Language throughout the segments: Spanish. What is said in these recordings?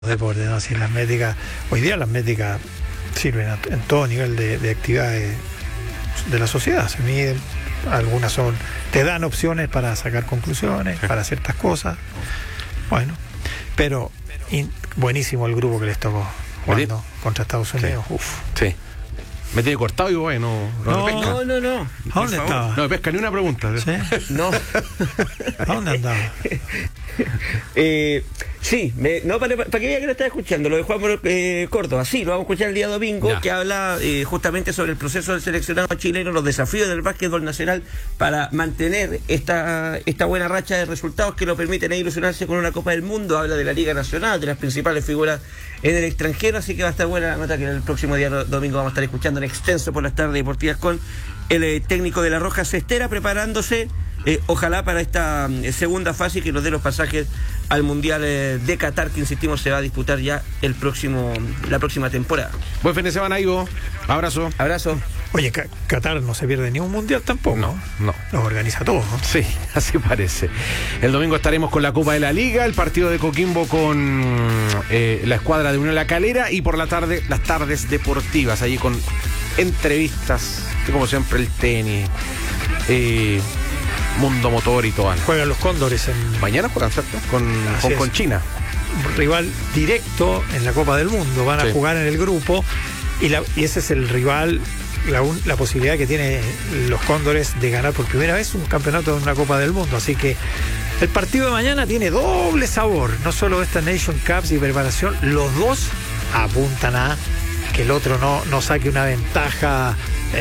deporte, ¿no? Si las métricas, hoy día las métricas sirven en todo nivel de actividades de la sociedad, se miden, algunas te dan opciones para sacar conclusiones, para ciertas cosas, bueno, pero buenísimo el grupo que les tocó jugando contra Estados Unidos. Sí. Sí. Me tiene cortado y bueno, no. pesca. No. ¿A dónde estaba? No me pesca ni una pregunta. ¿Sí? No. ¿A dónde andaba? Sí, para que vea que lo estaba escuchando, lo de Juan Córdoba, sí, lo vamos a escuchar el día domingo, ya. Que habla justamente sobre el proceso del seleccionado chileno, los desafíos del básquetbol nacional para mantener esta buena racha de resultados que lo permiten ilusionarse con una Copa del Mundo. Habla de la Liga Nacional, de las principales figuras en el extranjero, así que va a estar buena la nota que el próximo día domingo vamos a estar escuchando en extenso por las tardes deportivas con el técnico de la Roja Cestera, preparándose ojalá para esta segunda fase que nos dé los pasajes al Mundial de Qatar, que insistimos se va a disputar ya la próxima temporada. Buen fin de semana, Ivo. Abrazo. Oye, Qatar no se pierde ni un Mundial tampoco. No. Los organiza todos, ¿no? Sí, así parece. El domingo estaremos con la Copa de la Liga, el partido de Coquimbo con la escuadra de Unión La Calera, y por la tarde, las tardes deportivas, allí con entrevistas, que como siempre el tenis, mundo motor y todo. Juegan los Cóndores mañana juegan, ¿cierto? Con China. Rival directo en la Copa del Mundo. Van a jugar en el grupo y ese es el rival, la posibilidad que tiene los Cóndores de ganar por primera vez un campeonato de una Copa del Mundo. Así que el partido de mañana tiene doble sabor. No solo esta Nation Cups y preparación, los dos apuntan a que el otro no saque una ventaja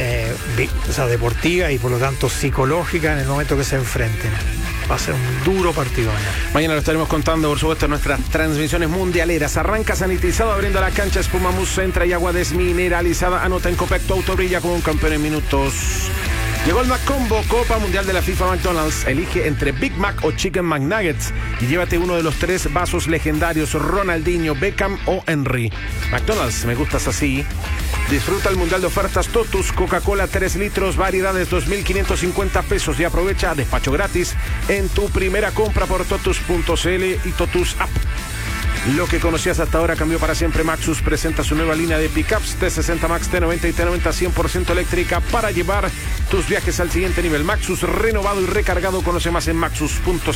deportiva y por lo tanto psicológica en el momento que se enfrenten. Va a ser un duro partido mañana. Mañana lo estaremos contando, por supuesto, en nuestras transmisiones mundialeras. Arranca sanitizado, abriendo la cancha Espuma Mucentra y agua desmineralizada. Anota en Copecto Autobrilla como un campeón en minutos. Llegó el McCombo, Copa Mundial de la FIFA McDonald's. Elige entre Big Mac o Chicken McNuggets y llévate uno de los 3 vasos legendarios: Ronaldinho, Beckham o Henry. McDonald's, me gustas así. Disfruta el Mundial de Ofertas Totus, Coca-Cola 3 litros, variedades 2.550 pesos y aprovecha despacho gratis en tu primera compra por totus.cl y Totus App. Lo que conocías hasta ahora cambió para siempre. Maxus presenta su nueva línea de pickups T60 Max, T90 y T90 100% eléctrica para llevar tus viajes al siguiente nivel. Maxus renovado y recargado. Conoce más en maxus.cl.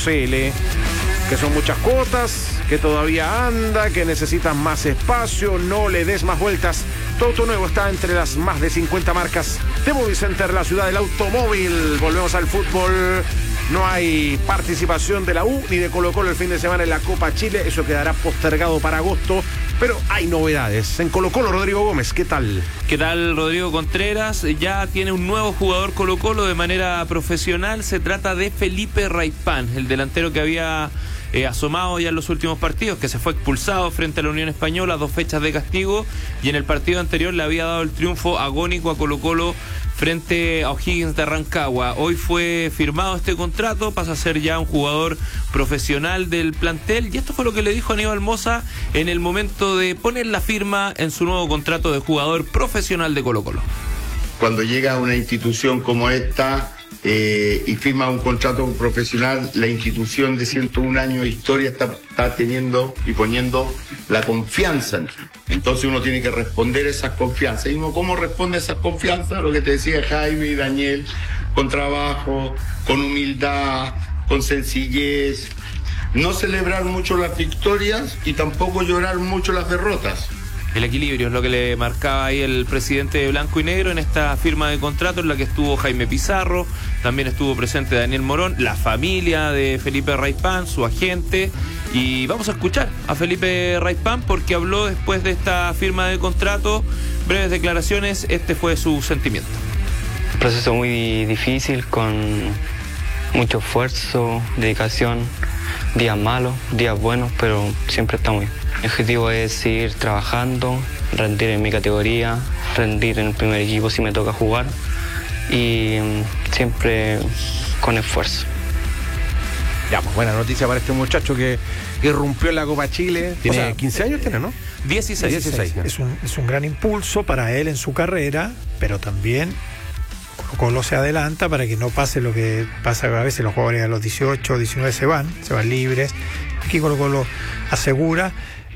Que son muchas cuotas, que todavía anda, que necesitas más espacio. No le des más vueltas. Tu auto nuevo está entre las más de 50 marcas de Movicenter, la ciudad del automóvil. Volvemos al fútbol. No hay participación de la U ni de Colo-Colo el fin de semana en la Copa Chile. Eso quedará postergado para agosto. Pero hay novedades. En Colo-Colo, Rodrigo Gómez, ¿qué tal? ¿Qué tal, Rodrigo Contreras? Ya tiene un nuevo jugador Colo-Colo de manera profesional. Se trata de Felipe Raipán, el delantero que había asomado ya en los últimos partidos, que se fue expulsado frente a la Unión Española, 2 fechas de castigo, y en el partido anterior le había dado el triunfo agónico a Colo-Colo frente a O'Higgins de Rancagua. Hoy fue firmado este contrato, pasa a ser ya un jugador profesional del plantel, y esto fue lo que le dijo Aníbal Mosa en el momento de poner la firma en su nuevo contrato de jugador profesional de Colo-Colo. Cuando llega a una institución como esta y firma un contrato profesional, la institución de 101 años de historia está teniendo y poniendo la confianza en ti. Entonces uno tiene que responder esas confianzas. Y uno, ¿cómo responde esas confianzas? Lo que te decía Jaime y Daniel: con trabajo, con humildad, con sencillez. No celebrar mucho las victorias y tampoco llorar mucho las derrotas. El equilibrio es lo que le marcaba ahí el presidente de Blanco y Negro en esta firma de contrato, en la que estuvo Jaime Pizarro, también estuvo presente Daniel Morón, la familia de Felipe Raipán, su agente. Y vamos a escuchar a Felipe Raipán porque habló después de esta firma de contrato, breves declaraciones, este fue su sentimiento. Un proceso muy difícil, con mucho esfuerzo, dedicación, días malos, días buenos, pero siempre estamos bien. Mi objetivo es seguir trabajando, rendir en mi categoría, rendir en el primer equipo si me toca jugar, y siempre con esfuerzo. Ya, pues buena noticia para este muchacho que irrumpió en la Copa Chile. Tiene 15 años, ¿no? 16. Es un gran impulso para él en su carrera, pero también Colo se adelanta para que no pase lo que pasa a veces. Los jugadores a los 18 o 19 se van libres. Aquí Colo asegura